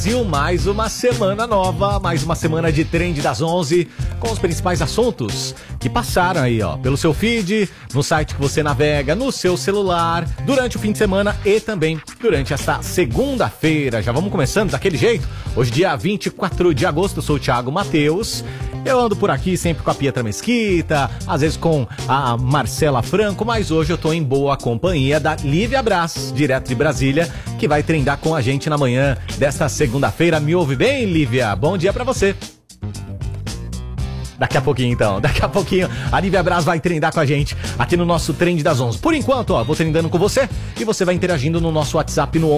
Mais uma semana nova, mais uma semana de Trend das 11, com os principais assuntos que passaram aí, ó, pelo seu feed, no site que você navega, no seu celular, durante o fim de semana e também durante esta segunda-feira. Já vamos começando daquele jeito. Hoje, dia 24 de agosto, eu sou o Thiago Matheus. Eu ando por aqui sempre com a Pietra Mesquita, às vezes com a Marcela Franco, mas hoje eu tô em boa companhia da Lívia Braz, direto de Brasília, que vai trendar com a gente na manhã desta segunda-feira. Me ouve bem, Lívia? Bom dia pra você. Daqui a pouquinho, então. Daqui a pouquinho, a Lívia Braz vai trendar com a gente aqui no nosso Trend das 11. Por enquanto, ó, vou trendando com você e você vai interagindo no nosso WhatsApp no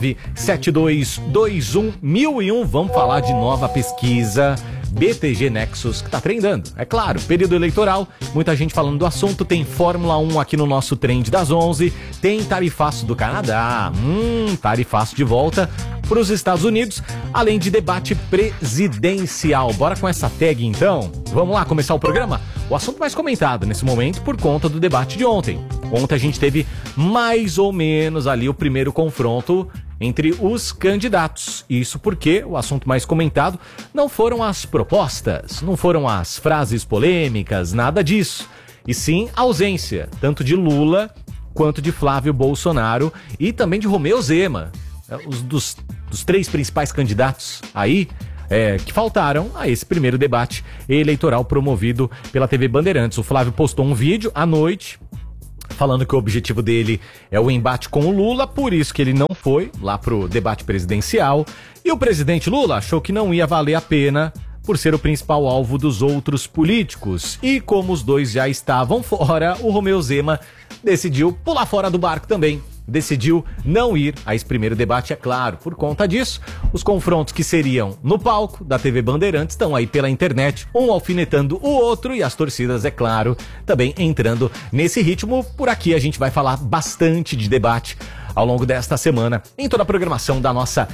11972211001. Vamos falar de nova pesquisa BTG Nexus, que tá trendando. É claro, período eleitoral, muita gente falando do assunto. Tem Fórmula 1 aqui no nosso Trend das 11. Tem tarifaço do Canadá. Tarifaço de volta para os Estados Unidos, além de debate presidencial. Bora com essa tag, então? Vamos lá começar o programa? O assunto mais comentado nesse momento por conta do debate de ontem. Ontem a gente teve mais ou menos ali o primeiro confronto entre os candidatos. Isso porque o assunto mais comentado não foram as propostas, não foram as frases polêmicas, nada disso. E sim a ausência, tanto de Lula quanto de Flávio Bolsonaro e também de Romeu Zema. Dos três principais candidatos aí, que faltaram a esse primeiro debate eleitoral promovido pela TV Bandeirantes. O Flávio postou um vídeo à noite falando que o objetivo dele é o embate com o Lula, por isso que ele não foi lá pro debate presidencial. E o presidente Lula achou que não ia valer a pena por ser o principal alvo dos outros políticos. E como os dois já estavam fora, o Romeu Zema decidiu pular fora do barco também. Decidiu não ir a esse primeiro debate, é claro. Por conta disso, os confrontos que seriam no palco da TV Bandeirantes estão aí pela internet, um alfinetando o outro e as torcidas, é claro, também entrando nesse ritmo. Por aqui a gente vai falar bastante de debate ao longo desta semana em toda a programação da nossa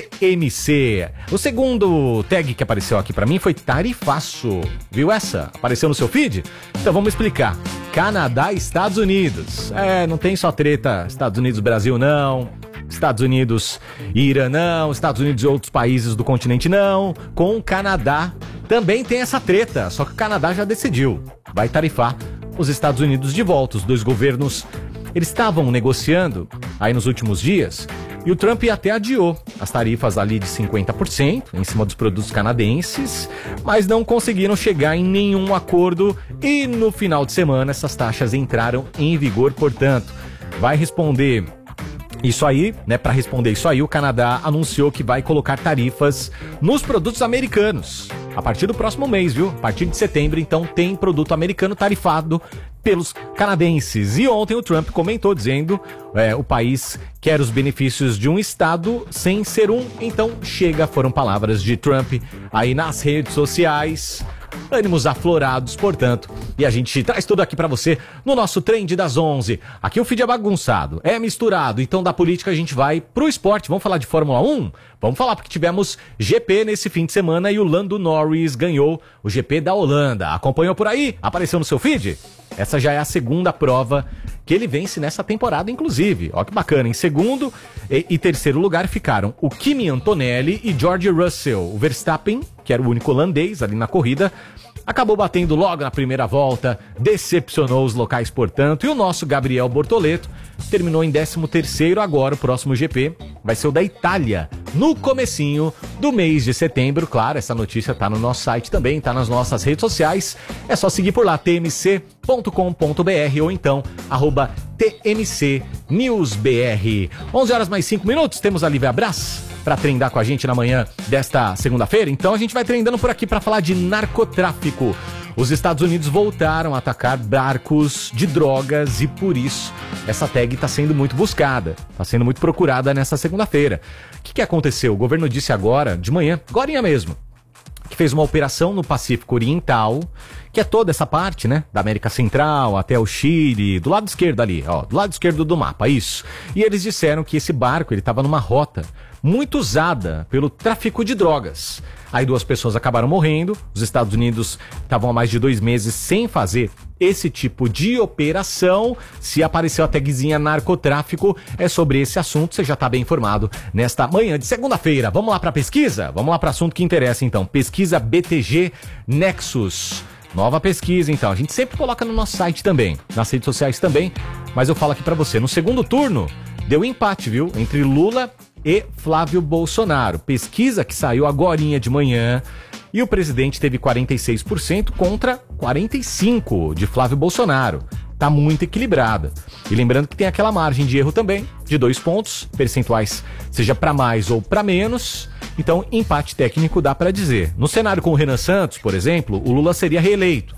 TMC. O segundo tag que apareceu aqui pra mim foi tarifaço. Viu essa? Apareceu no seu feed? Então vamos explicar. Canadá e Estados Unidos. Não tem só treta Estados Unidos-Brasil, não. Estados Unidos e Irã, não. Estados Unidos e outros países do continente, não. Com o Canadá também tem essa treta, só que o Canadá já decidiu. Vai tarifar os Estados Unidos de volta. Os dois governos, eles estavam negociando aí nos últimos dias e o Trump até adiou as tarifas ali de 50% em cima dos produtos canadenses, mas não conseguiram chegar em nenhum acordo e no final de semana essas taxas entraram em vigor. Portanto, vai responder isso aí, né? Para responder isso aí, o Canadá anunciou que vai colocar tarifas nos produtos americanos a partir do próximo mês, viu? A partir de setembro, então, tem produto americano tarifado pelos canadenses. E ontem o Trump comentou dizendo o país quer os benefícios de um estado sem ser um, então chega, foram palavras de Trump aí nas redes sociais. Ânimos aflorados, portanto, e a gente traz tudo aqui pra você no nosso Trend das 11. Aqui o feed é bagunçado, é misturado, então da política a gente vai pro esporte. Vamos falar de Fórmula 1? Vamos falar porque tivemos GP nesse fim de semana e o Lando Norris ganhou o GP da Holanda. Acompanhou por aí? Apareceu no seu feed? Essa já é a segunda prova que ele vence nessa temporada, inclusive. Ó que bacana, em segundo e terceiro lugar ficaram o Kimi Antonelli e George Russell. O Verstappen, que era o único holandês ali na corrida, acabou batendo logo na primeira volta, decepcionou os locais, portanto, e o nosso Gabriel Bortoleto terminou em 13º. Agora o próximo GP vai ser o da Itália, no comecinho do mês de setembro. Claro, essa notícia tá no nosso site também, tá nas nossas redes sociais, é só seguir por lá, tmc.com.br ou então @tmcnewsbr. 11h mais 5 minutos, temos a Lívia Braz para trendar com a gente na manhã desta segunda-feira. Então a gente vai trendando por aqui para falar de narcotráfico. Os Estados Unidos voltaram a atacar barcos de drogas e por isso essa tag está sendo muito buscada, está sendo muito procurada nessa segunda-feira. O que aconteceu? O governo disse agora, de manhã, agorinha mesmo, que fez uma operação no Pacífico Oriental, que é toda essa parte, né, da América Central até o Chile, do lado esquerdo ali, ó, do lado esquerdo do mapa, isso. E eles disseram que esse barco, ele estava numa rota muito usada pelo tráfico de drogas. Aí 2 pessoas acabaram morrendo. Os Estados Unidos estavam há mais de 2 meses sem fazer esse tipo de operação. Se apareceu a tagzinha narcotráfico, é sobre esse assunto, você já está bem informado nesta manhã de segunda-feira. Vamos lá para a pesquisa? Vamos lá para o assunto que interessa então. Pesquisa BTG Nexus. Nova pesquisa então, a gente sempre coloca no nosso site também, nas redes sociais também, mas eu falo aqui para você, no segundo turno deu empate, viu? Entre Lula e Flávio Bolsonaro. Pesquisa que saiu agorinha de manhã e o presidente teve 46% contra 45% de Flávio Bolsonaro. Tá muito equilibrada. E lembrando que tem aquela margem de erro também, de 2 pontos percentuais, seja para mais ou para menos. Então, empate técnico dá para dizer. No cenário com o Renan Santos, por exemplo, o Lula seria reeleito,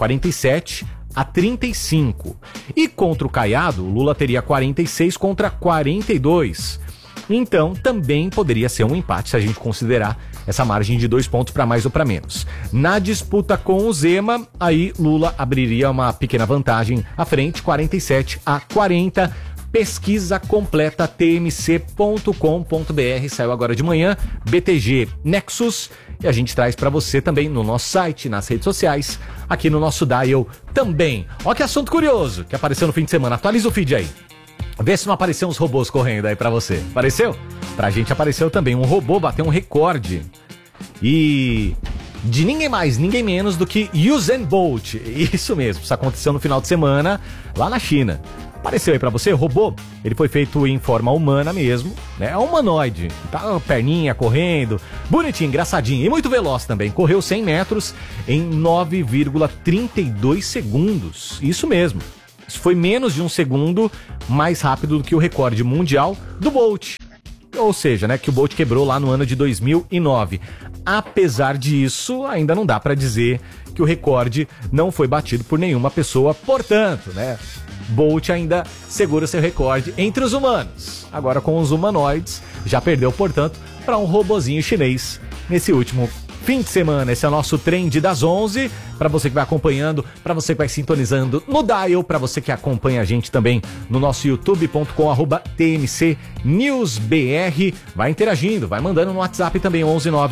47-35. E contra o Caiado, o Lula teria 46 contra 42. Então, também poderia ser um empate se a gente considerar essa margem de 2 pontos para mais ou para menos. Na disputa com o Zema, aí Lula abriria uma pequena vantagem à frente, 47-40. Pesquisa completa tmc.com.br, saiu agora de manhã, BTG Nexus, e a gente traz para você também no nosso site, nas redes sociais, aqui no nosso dial também. Ó que assunto curioso que apareceu no fim de semana, atualiza o feed aí. Vê se não apareceu uns robôs correndo aí pra você. Apareceu? Pra gente apareceu também. Um robô bateu um recorde. E de ninguém mais, ninguém menos do que Usain Bolt. Isso mesmo, isso aconteceu no final de semana lá na China. Apareceu aí pra você, o robô, ele foi feito em forma humana mesmo, né? É um humanoide, tá, perninha correndo, bonitinho, engraçadinho e muito veloz também. Correu 100 metros em 9,32 segundos. Isso mesmo. Isso foi menos de 1 segundo mais rápido do que o recorde mundial do Bolt. Ou seja, né, que o Bolt quebrou lá no ano de 2009. Apesar disso, ainda não dá para dizer que o recorde não foi batido por nenhuma pessoa. Portanto, né, Bolt ainda segura seu recorde entre os humanos. Agora com os humanoides, já perdeu, portanto, para um robozinho chinês nesse último fim de semana. Esse é o nosso Trend das 11, para você que vai acompanhando, para você que vai sintonizando no dial, para você que acompanha a gente também no nosso youtube.com/tmcnewsbr. Vai interagindo, vai mandando no WhatsApp também,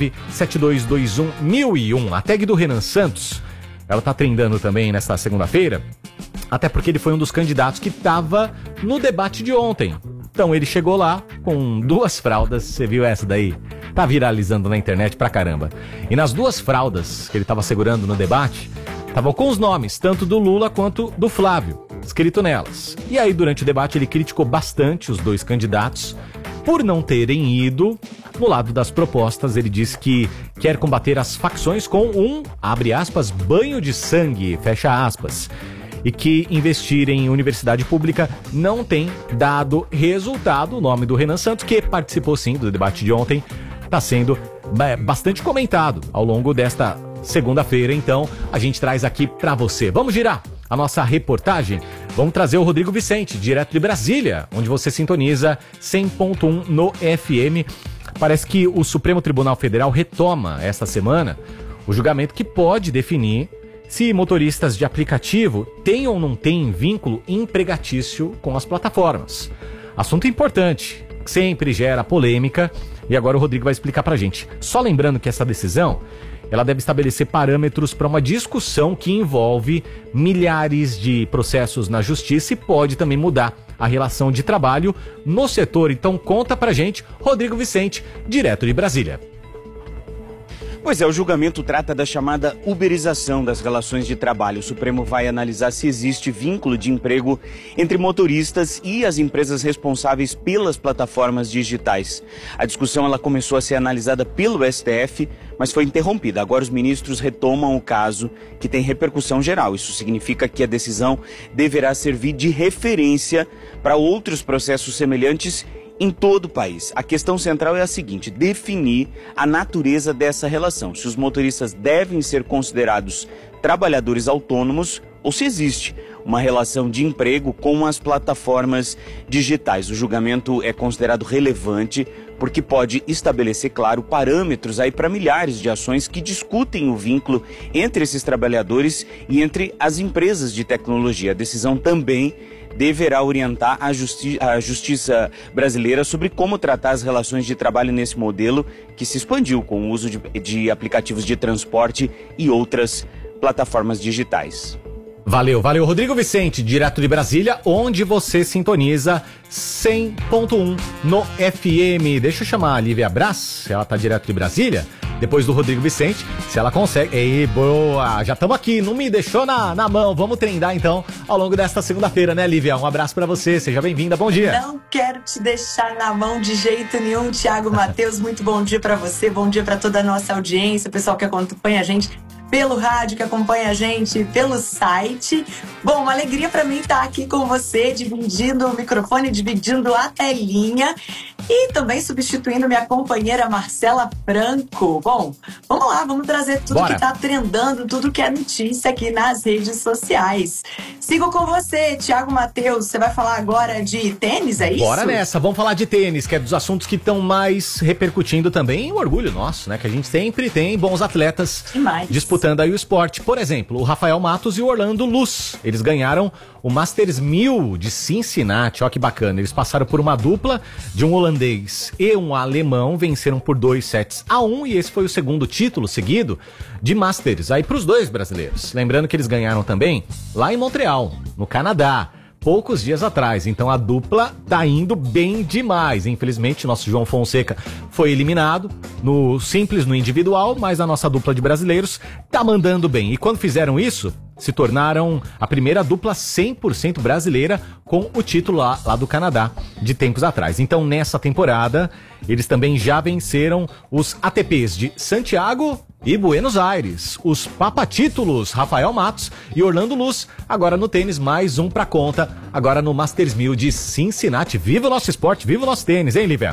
11972211001. A tag do Renan Santos, ela tá trendando também nesta segunda-feira, até porque ele foi um dos candidatos que estava no debate de ontem. Então ele chegou lá com 2 fraldas, você viu essa daí? Tá viralizando na internet pra caramba. E nas 2 fraldas que ele tava segurando no debate, estavam com os nomes, tanto do Lula quanto do Flávio, escrito nelas. E aí, durante o debate, ele criticou bastante os 2 candidatos por não terem ido no lado das propostas. Ele disse que quer combater as facções com um, abre aspas, banho de sangue, fecha aspas. E que investir em universidade pública não tem dado resultado. O nome do Renan Santos, que participou sim do debate de ontem, está sendo bastante comentado ao longo desta segunda-feira. Então, a gente traz aqui para você. Vamos girar a nossa reportagem? Vamos trazer o Rodrigo Vicente, direto de Brasília, onde você sintoniza 100.1 no FM. Parece que o Supremo Tribunal Federal retoma esta semana o julgamento que pode definir se motoristas de aplicativo têm ou não têm vínculo empregatício com as plataformas. Assunto importante, que sempre gera polêmica, e agora o Rodrigo vai explicar pra gente. Só lembrando que essa decisão, ela deve estabelecer parâmetros para uma discussão que envolve milhares de processos na justiça e pode também mudar a relação de trabalho no setor. Então conta pra gente, Rodrigo Vicente, direto de Brasília. Pois é, o julgamento trata da chamada uberização das relações de trabalho. O Supremo vai analisar se existe vínculo de emprego entre motoristas e as empresas responsáveis pelas plataformas digitais. A discussão ela começou a ser analisada pelo STF, mas foi interrompida. Agora os ministros retomam o caso, que tem repercussão geral. Isso significa que a decisão deverá servir de referência para outros processos semelhantes em todo o país. A questão central é a seguinte: definir a natureza dessa relação. Se os motoristas devem ser considerados trabalhadores autônomos ou se existe uma relação de emprego com as plataformas digitais. O julgamento é considerado relevante porque pode estabelecer, claro, parâmetros aí para milhares de ações que discutem o vínculo entre esses trabalhadores e entre as empresas de tecnologia. A decisão também deverá orientar a justiça brasileira sobre como tratar as relações de trabalho nesse modelo que se expandiu com o uso de aplicativos de transporte e outras plataformas digitais. Valeu, Rodrigo Vicente, direto de Brasília, onde você sintoniza 100.1 no FM. Deixa eu chamar a Lívia Brás, ela tá direto de Brasília, depois do Rodrigo Vicente, se ela consegue. Ei, boa, já estamos aqui, não me deixou na mão, vamos treinar então ao longo desta segunda-feira, né, Lívia? Um abraço pra você, seja bem-vinda, bom dia. Não quero te deixar na mão de jeito nenhum, Thiago Matheus, muito bom dia pra você, bom dia pra toda a nossa audiência, o pessoal que acompanha a gente pelo rádio, que acompanha a gente pelo site. Bom, uma alegria para mim estar aqui com você, dividindo o microfone, dividindo a telinha e também substituindo minha companheira Marcela Franco. Bom, vamos lá, vamos trazer tudo que tá trendando, tudo que é notícia aqui nas redes sociais. Sigo com você, Thiago Matheus. Você vai falar agora de tênis, é isso? Bora nessa, vamos falar de tênis, que é dos assuntos que estão mais repercutindo também. O orgulho nosso, né? Que a gente sempre tem bons atletas disputando aí o esporte. Por exemplo, o Rafael Matos e o Orlando Luz. Eles ganharam o Masters 1000 de Cincinnati. Ó que bacana. Eles passaram por uma dupla de um holandês e um alemão. Venceram por 2-1 e esse foi o segundo título seguido de Masters aí para os dois brasileiros. Lembrando que eles ganharam também lá em Montreal, no Canadá, poucos dias atrás. Então a dupla tá indo bem demais. Infelizmente, nosso João Fonseca foi eliminado no simples, no individual, mas a nossa dupla de brasileiros tá mandando bem. E quando fizeram isso, se tornaram a primeira dupla 100% brasileira com o título lá do Canadá de tempos atrás. Então, nessa temporada, eles também já venceram os ATPs de Santiago e Buenos Aires. Os papatítulos Rafael Matos e Orlando Luz, agora no tênis, mais um pra conta, agora no Masters 1000 de Cincinnati. Viva o nosso esporte, viva o nosso tênis, hein, Lívia?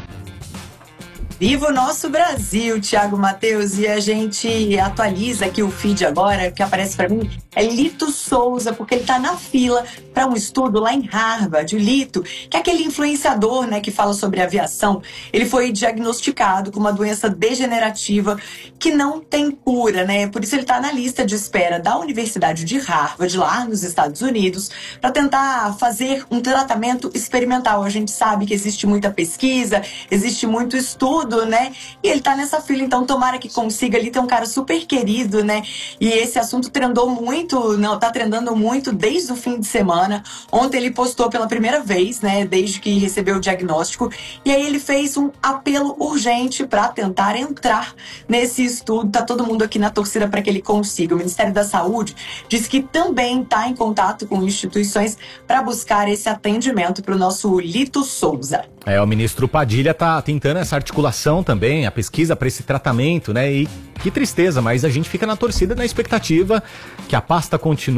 Viva o nosso Brasil, Thiago Matheus, e a gente atualiza aqui o feed agora, que aparece para mim, é Lito Souza, porque ele tá na fila para um estudo lá em Harvard. O Lito, que é aquele influenciador, né, que fala sobre aviação, ele foi diagnosticado com uma doença degenerativa que não tem cura, né, por isso ele tá na lista de espera da Universidade de Harvard, lá nos Estados Unidos, para tentar fazer um tratamento experimental. A gente sabe que existe muita pesquisa, existe muito estudo, né? E ele tá nessa fila, então tomara que consiga. Ali tem um cara super querido, né? E esse assunto trendou muito, não, tá trendando muito desde o fim de semana. Ontem ele postou pela primeira vez, né? Desde que recebeu o diagnóstico. E aí ele fez um apelo urgente para tentar entrar nesse estudo. Tá todo mundo aqui na torcida para que ele consiga. O Ministério da Saúde diz que também tá em contato com instituições para buscar esse atendimento para o nosso Lito Souza. O ministro Padilha tá tentando essa articulação também, a pesquisa para esse tratamento, né? E que tristeza, mas a gente fica na torcida, na expectativa que a pasta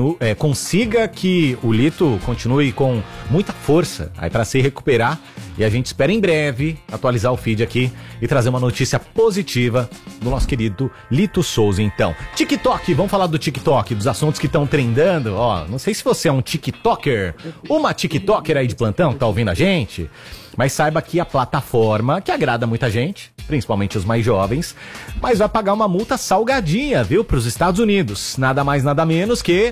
consiga que o Lito continue com muita força aí para se recuperar. E a gente espera em breve atualizar o feed aqui e trazer uma notícia positiva do nosso querido Lito Souza. Então, TikTok, vamos falar do TikTok, dos assuntos que estão trendando. Ó, não sei se você é um TikToker, uma TikToker aí de plantão que tá ouvindo a gente, mas saiba que a plataforma, que agrada muita gente, principalmente os mais jovens, mas vai pagar uma multa salgadinha, viu, para os Estados Unidos. Nada mais, nada menos que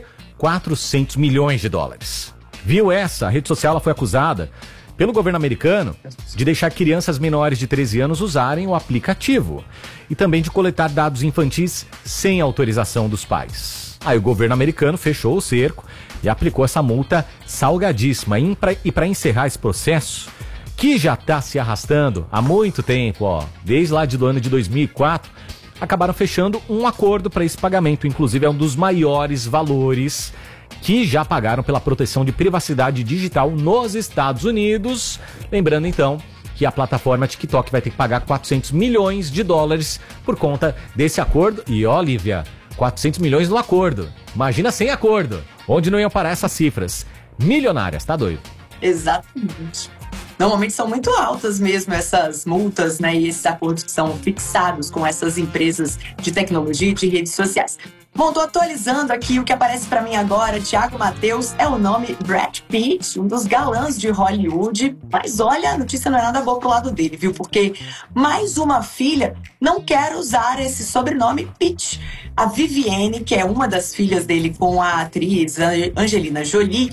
400 milhões de dólares. Viu essa? A rede social ela foi acusada pelo governo americano de deixar crianças menores de 13 anos usarem o aplicativo e também de coletar dados infantis sem autorização dos pais. Aí o governo americano fechou o cerco e aplicou essa multa salgadíssima. E para encerrar esse processo, que já está se arrastando há muito tempo, ó, desde lá do ano de 2004, acabaram fechando um acordo para esse pagamento. Inclusive é um dos maiores valores que já pagaram pela proteção de privacidade digital nos Estados Unidos. Lembrando então que a plataforma TikTok vai ter que pagar 400 milhões de dólares por conta desse acordo. E ó, Lívia, 400 milhões no acordo. Imagina sem acordo. Onde não iam parar essas cifras? Milionárias, tá doido? Exatamente. Normalmente são muito altas mesmo essas multas, né? E esses acordos que são fixados com essas empresas de tecnologia e de redes sociais. Bom, tô atualizando aqui o que aparece pra mim agora. Thiago Matheus é o nome Brad Pitt, um dos galãs de Hollywood. Mas olha, a notícia não é nada boa pro lado dele, viu? Porque mais uma filha não quer usar esse sobrenome Pitt. A Vivienne, que é uma das filhas dele com a atriz Angelina Jolie,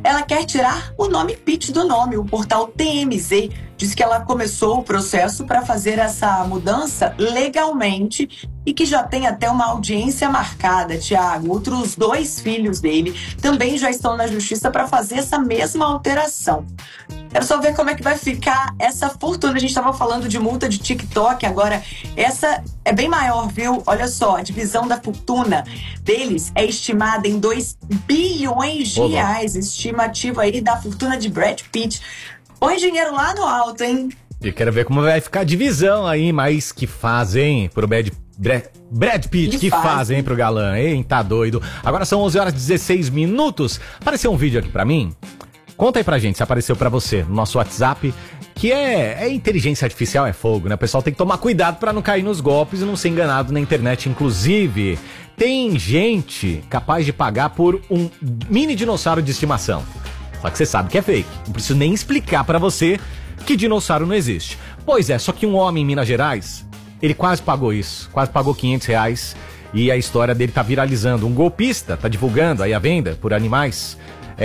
ela quer tirar o nome Pitty do nome. O portal TMZ diz que ela começou o processo para fazer essa mudança legalmente e que já tem até uma audiência marcada, Thiago. Outros 2 filhos dele também já estão na justiça para fazer essa mesma alteração. Quero só ver como é que vai ficar essa fortuna. A gente estava falando de multa de TikTok, agora essa é bem maior, viu? Olha só, a divisão da fortuna deles é estimada em 2 bilhões de reais. Estimativa aí da fortuna de Brad Pitt. Põe dinheiro lá no alto, hein? E quero ver como vai ficar a divisão aí, mas que fazem pro Brad Pitt, que fazem pro galã, hein? Tá doido. Agora são 11h16. Apareceu um vídeo aqui pra mim. Conta aí pra gente se apareceu pra você no nosso WhatsApp, que é inteligência artificial, é fogo, né? O pessoal tem que tomar cuidado pra não cair nos golpes e não ser enganado na internet. Inclusive, tem gente capaz de pagar por um mini dinossauro de estimação. Só que você sabe que é fake. Não preciso nem explicar pra você que dinossauro não existe. Pois é, só que um homem em Minas Gerais, ele quase pagou isso. Quase pagou R$500 e a história dele tá viralizando. Um golpista tá divulgando aí a venda por animais,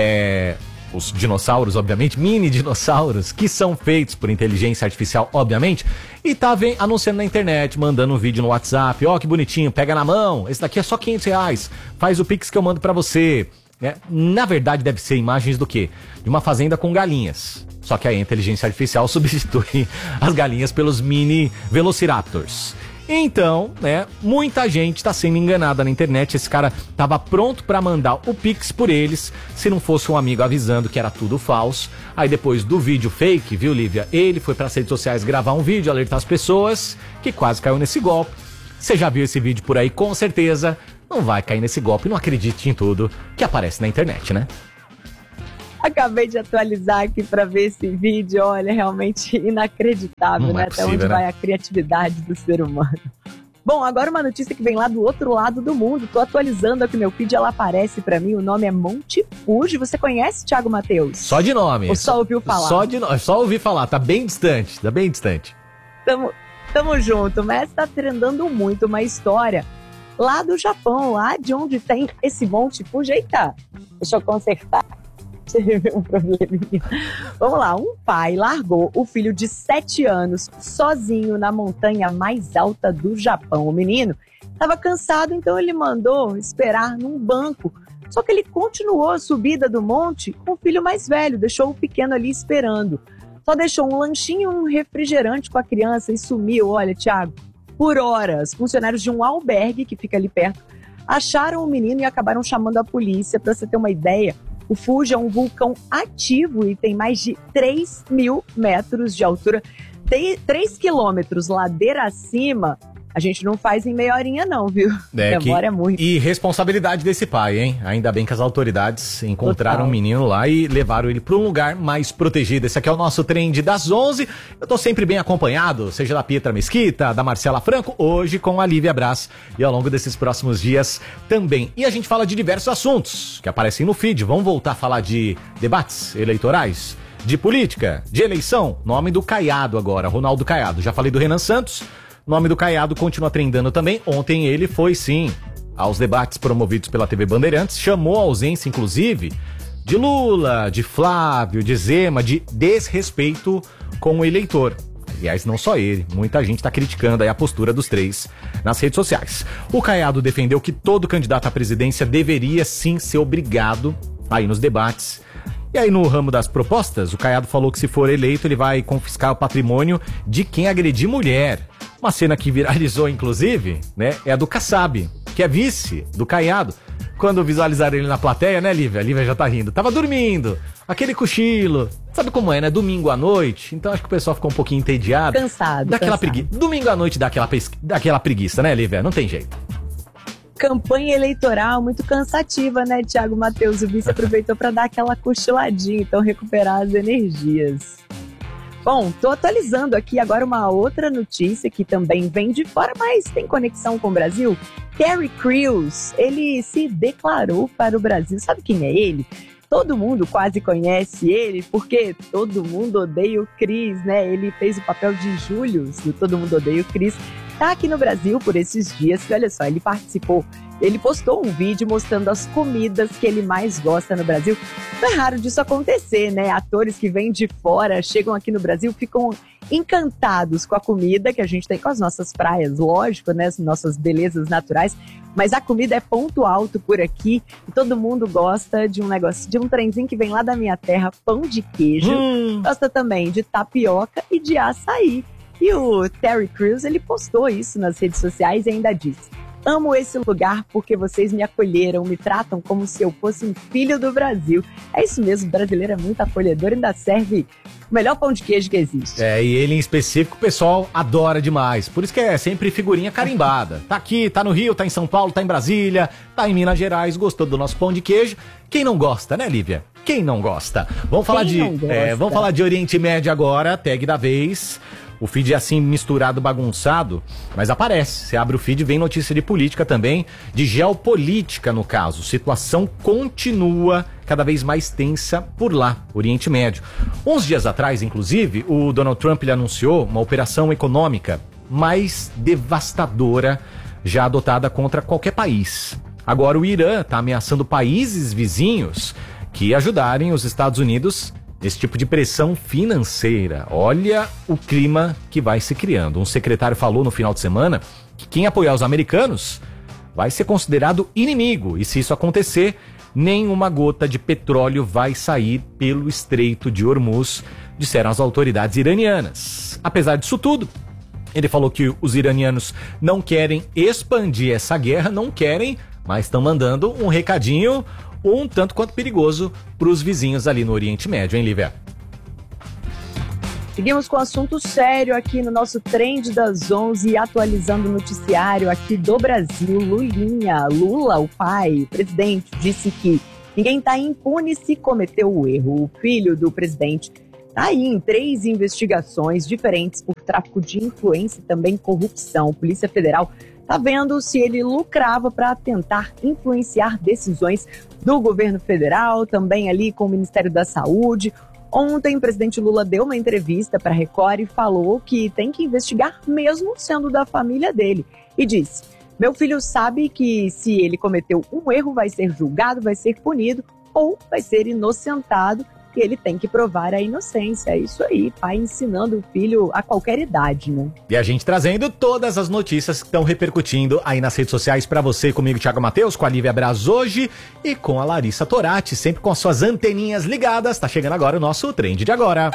os dinossauros, obviamente, mini dinossauros, que são feitos por inteligência artificial, obviamente, e tá anunciando na internet, mandando um vídeo no WhatsApp. Ó, que bonitinho, pega na mão, esse daqui é só R$500, faz o Pix que eu mando pra você. Na verdade, deve ser imagens do quê? De uma fazenda com galinhas. Só que a inteligência artificial substitui as galinhas pelos mini velociraptors. Então, muita gente tá sendo enganada na internet. Esse cara tava pronto pra mandar o Pix por eles, se não fosse um amigo avisando que era tudo falso. Aí depois do vídeo fake, viu, Lívia? Ele foi pras redes sociais gravar um vídeo, alertar as pessoas, que quase caiu nesse golpe. Você já viu esse vídeo por aí, com certeza. Não vai cair nesse golpe, não acredite em tudo que aparece na internet, né? Acabei de atualizar aqui para ver esse vídeo, olha, realmente inacreditável, né? Até onde vai a criatividade do ser humano. Bom, agora uma notícia que vem lá do outro lado do mundo. Tô atualizando aqui meu feed, ela aparece para mim, o nome é Monte Fuji. Você conhece, Thiago Matheus? Só de nome. Ou só ouviu falar? Só ouvi falar, tá bem distante, Tamo junto, mas tá trendando muito uma história lá do Japão, lá de onde tem esse Monte Fuji. Eita, deixa eu consertar. Teve um probleminha. Vamos lá, um pai largou o filho de 7 anos sozinho na montanha mais alta do Japão. O menino estava cansado, então ele mandou esperar num banco. Só que ele continuou a subida do monte com o filho mais velho, deixou o pequeno ali esperando. Só deixou um lanchinho e um refrigerante com a criança e sumiu, olha, Thiago, por horas. Funcionários de um albergue que fica ali perto acharam o menino e acabaram chamando a polícia. Para você ter uma ideia, o Fuji é um vulcão ativo e tem mais de 3.000 metros de altura. Tem 3 quilômetros ladeira acima. A gente não faz em meia horinha não, viu? Demora muito. E responsabilidade desse pai, hein? Ainda bem que as autoridades encontraram o menino lá e levaram ele para um lugar mais protegido. Esse aqui é o nosso Trend das 11. Eu tô sempre bem acompanhado, seja da Pietra Mesquita, da Marcela Franco, hoje com a Lívia Braz e ao longo desses próximos dias também. E a gente fala de diversos assuntos que aparecem no feed. Vamos voltar a falar de debates eleitorais, de política, de eleição. Nome do Caiado agora, Ronaldo Caiado. Já falei do Renan Santos. O nome do Caiado continua trendando também. Ontem ele foi, sim, aos debates promovidos pela TV Bandeirantes. Chamou a ausência, inclusive, de Lula, de Flávio, de Zema, de desrespeito com o eleitor. Aliás, não só ele. Muita gente está criticando aí a postura dos três nas redes sociais. O Caiado defendeu que todo candidato à presidência deveria, sim, ser obrigado a ir nos debates. E aí, no ramo das propostas, o Caiado falou que se for eleito, ele vai confiscar o patrimônio de quem agredir mulher. Uma cena que viralizou, inclusive, né, é a do Kassab, que é vice do Caiado. Quando visualizaram ele na plateia, né, Lívia? A Lívia já tá rindo. Tava dormindo, aquele cochilo. Sabe como é, né? Domingo à noite. Então acho que o pessoal ficou um pouquinho entediado. Cansado. Preguiça. Domingo à noite dá aquela preguiça, né, Lívia? Não tem jeito. Campanha eleitoral muito cansativa, né, Thiago Matheus? O vice aproveitou para dar aquela cochiladinha, então recuperar as energias. Bom, tô atualizando aqui agora uma outra notícia que também vem de fora, mas tem conexão com o Brasil. Terry Crews, ele se declarou para o Brasil. Sabe quem é ele? Todo mundo quase conhece ele, porque Todo Mundo Odeia o Chris, né? Ele fez o papel de Julius do Todo Mundo Odeia o Chris. Tá aqui no Brasil por esses dias, e olha só, ele participou ele postou um vídeo mostrando as comidas que ele mais gosta no Brasil. Não é raro disso acontecer, né? Atores que vêm de fora, chegam aqui no Brasil, ficam encantados com a comida que a gente tem, com as nossas praias, lógico, né? As nossas belezas naturais. Mas a comida é ponto alto por aqui e todo mundo gosta de um negócio, de um trenzinho que vem lá da minha terra, pão de queijo. Gosta também de tapioca e de açaí. E o Terry Crews, ele postou isso nas redes sociais e ainda disse: amo esse lugar porque vocês me acolheram, me tratam como se eu fosse um filho do Brasil. É isso mesmo, o brasileiro é muito acolhedor e ainda serve o melhor pão de queijo que existe. E ele em específico o pessoal adora demais. Por isso que é sempre figurinha carimbada. Tá aqui, tá no Rio, tá em São Paulo, tá em Brasília, tá em Minas Gerais, gostou do nosso pão de queijo. Quem não gosta, né, Lívia? Quem não gosta? Vamos falar de Oriente Médio agora, tag da vez. O feed é assim misturado, bagunçado, mas aparece. Você abre o feed, vem notícia de política também, de geopolítica no caso. Situação continua cada vez mais tensa por lá, Oriente Médio. Uns dias atrás, inclusive, o Donald Trump ele anunciou uma operação econômica mais devastadora já adotada contra qualquer país. Agora o Irã está ameaçando países vizinhos que ajudarem os Estados Unidos esse tipo de pressão financeira. Olha o clima que vai se criando. Um secretário falou no final de semana que quem apoiar os americanos vai ser considerado inimigo. E se isso acontecer, nenhuma gota de petróleo vai sair pelo Estreito de Hormuz, disseram as autoridades iranianas. Apesar disso tudo, ele falou que os iranianos não querem expandir essa guerra, não querem, mas estão mandando um recadinho um tanto quanto perigoso para os vizinhos ali no Oriente Médio, hein, Lívia? Seguimos com assunto sério aqui no nosso Trend das 11, atualizando o noticiário aqui do Brasil. Lula, o pai, o presidente, disse que ninguém está impune se cometeu o erro. O filho do presidente está aí em 3 investigações diferentes por tráfico de influência e também corrupção. A Polícia Federal está vendo se ele lucrava para tentar influenciar decisões do governo federal, também ali com o Ministério da Saúde. Ontem, o presidente Lula deu uma entrevista para a Record e falou que tem que investigar mesmo sendo da família dele. E disse: meu filho sabe que se ele cometeu um erro vai ser julgado, vai ser punido ou vai ser inocentado. E ele tem que provar a inocência. É isso aí, pai ensinando o filho a qualquer idade, né? E a gente trazendo todas as notícias que estão repercutindo aí nas redes sociais pra você, comigo, Thiago Matheus, com a Lívia Braz hoje e com a Larissa Torati, sempre com as suas anteninhas ligadas. Tá chegando agora o nosso Trend de Agora.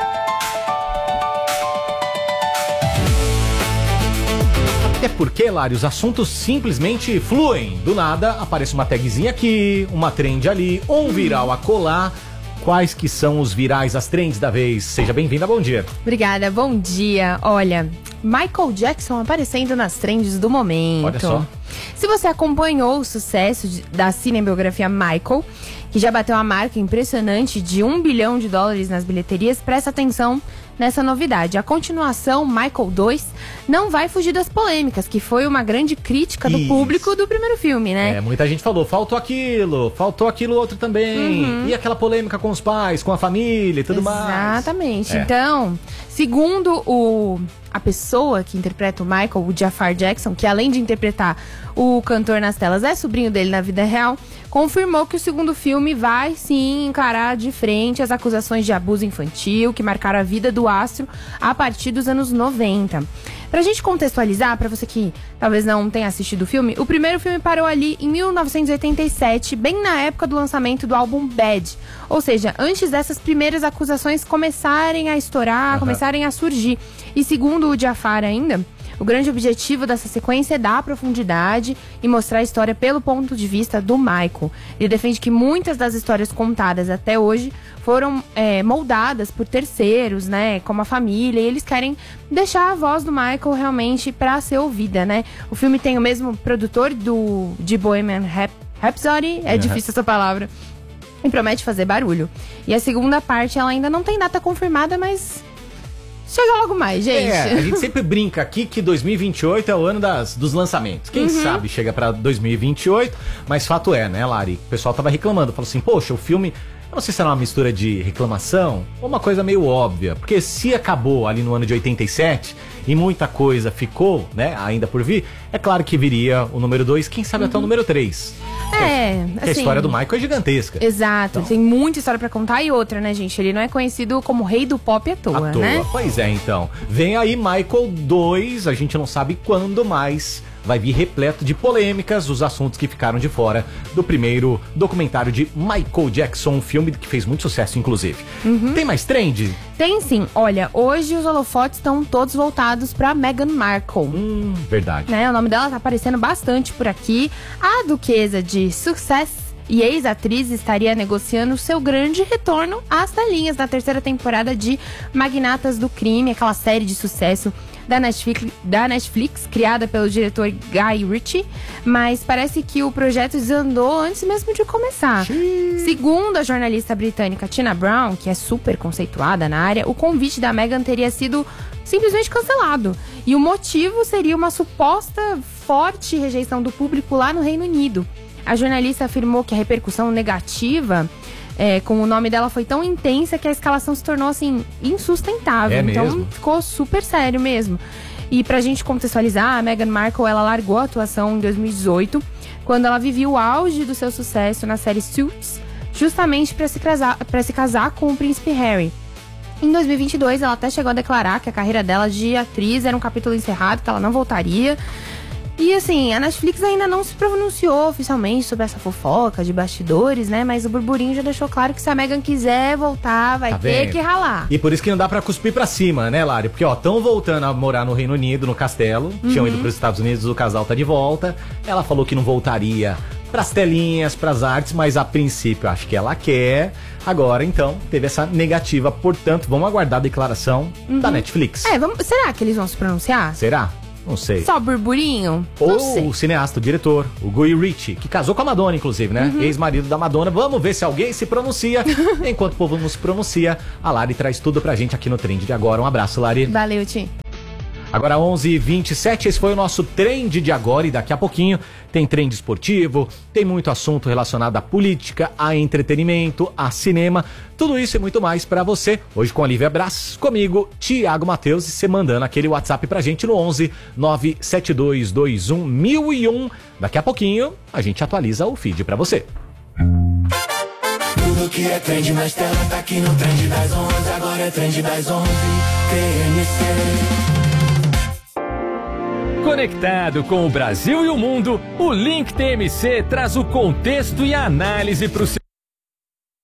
Até porque, Lari, os assuntos simplesmente fluem. Do nada, aparece uma tagzinha aqui, uma trend ali, um viral a colar. Quais que são os virais, as trends da vez? Seja bem-vinda, bom dia. Obrigada, bom dia. Olha, Michael Jackson aparecendo nas trends do momento. Olha só. Se você acompanhou o sucesso da cinebiografia Michael, que já bateu a marca impressionante de $1 bilhão nas bilheterias, presta atenção nessa novidade. A continuação, Michael 2, não vai fugir das polêmicas, que foi uma grande crítica do público do primeiro filme, né? Muita gente falou, faltou aquilo outro também. E aquela polêmica com os pais, com a família e tudo mais. Exatamente. Então, segundo a pessoa que interpreta o Michael, o Jafar Jackson, que além de interpretar o cantor nas telas, é sobrinho dele na vida real, confirmou que o segundo filme vai sim encarar de frente as acusações de abuso infantil que marcaram a vida do astro a partir dos anos 90. Pra gente contextualizar, pra você que talvez não tenha assistido o filme, o primeiro filme parou ali em 1987, bem na época do lançamento do álbum Bad. Ou seja, antes dessas primeiras acusações começarem a estourar, começarem a surgir. E segundo o Jafar ainda, o grande objetivo dessa sequência é dar profundidade e mostrar a história pelo ponto de vista do Michael. Ele defende que muitas das histórias contadas até hoje foram moldadas por terceiros, né, como a família, e eles querem deixar a voz do Michael realmente para ser ouvida, né? O filme tem o mesmo produtor de Bohemian Rhapsody, é difícil essa palavra, e promete fazer barulho. E a segunda parte, ela ainda não tem data confirmada, mas chega logo mais, gente. A gente sempre brinca aqui que 2028 é o ano dos lançamentos. Quem sabe chega pra 2028, mas fato é, né, Lari? O pessoal tava reclamando, falou assim, poxa, o filme Eu não sei se era uma mistura de reclamação ou uma coisa meio óbvia, porque se acabou ali no ano de 87 e muita coisa ficou, né, ainda por vir, é claro que viria o número 2, quem sabe até o número 3. Assim, a história do Michael é gigantesca. Exato, tem muita história pra contar e outra, né, gente? Ele não é conhecido como rei do pop à toa, né? Pois é, então. Vem aí Michael 2, a gente não sabe quando mais. Vai vir repleto de polêmicas, os assuntos que ficaram de fora do primeiro documentário de Michael Jackson, um filme que fez muito sucesso, inclusive. Tem mais trend? Tem sim. Olha, hoje os holofotes estão todos voltados pra Meghan Markle. Verdade. Né? O nome dela tá aparecendo bastante por aqui. A duquesa de Sussex e ex-atriz estaria negociando seu grande retorno às telinhas na terceira temporada de Magnatas do Crime, aquela série de sucesso da Netflix, criada pelo diretor Guy Ritchie, mas parece que o projeto desandou antes mesmo de começar. Segundo a jornalista britânica Tina Brown, que é super conceituada na área, o convite da Meghan teria sido simplesmente cancelado. E o motivo seria uma suposta forte rejeição do público lá no Reino Unido. A jornalista afirmou que a repercussão negativa com o nome dela foi tão intensa que a escalação se tornou, assim, insustentável. Então mesmo? Ficou super sério mesmo. E pra gente contextualizar, a Meghan Markle, ela largou a atuação em 2018, quando ela vivia o auge do seu sucesso na série Suits, justamente pra se casar com o príncipe Harry. Em 2022, ela até chegou a declarar que a carreira dela de atriz era um capítulo encerrado, que ela não voltaria. E assim, a Netflix ainda não se pronunciou oficialmente sobre essa fofoca de bastidores, né? Mas o burburinho já deixou claro que se a Meghan quiser voltar, vai ter que ralar. E por isso que não dá pra cuspir pra cima, né, Lari? Porque, ó, estão voltando a morar no Reino Unido, no castelo. Tinham ido pros Estados Unidos, o casal tá de volta. Ela falou que não voltaria pras telinhas, pras artes, mas a princípio acho que ela quer. Agora, então, teve essa negativa. Portanto, vamos aguardar a declaração da Netflix. Será que eles vão se pronunciar? Será? Não sei. Só burburinho? Ou o cineasta, o diretor, o Guy Ritchie, que casou com a Madonna, inclusive, né? Ex-marido da Madonna. Vamos ver se alguém se pronuncia. Enquanto o povo não se pronuncia, a Lari traz tudo pra gente aqui no Trend de Agora. Um abraço, Lari. Valeu, Tim. Agora 11h27, esse foi o nosso Trend de Agora e daqui a pouquinho tem trend esportivo, tem muito assunto relacionado à política, a entretenimento, a cinema, tudo isso e muito mais pra você. Hoje com a Lívia Brás, comigo, Thiago Matheus, e você mandando aquele WhatsApp pra gente no 11 97221 1001. Daqui a pouquinho a gente atualiza o feed pra você. Tudo que é trend nas telas tá aqui no Trend das 11, agora é Trend das 11, TMC. Conectado com o Brasil e o mundo, o Link TMC traz o contexto e a análise para o seu